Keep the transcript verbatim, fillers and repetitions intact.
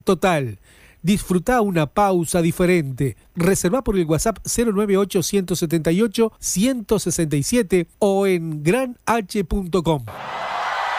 total. Disfrutá una pausa diferente. Reservá por el WhatsApp cero nueve ocho, uno siete ocho, uno seis siete o en gran h punto com.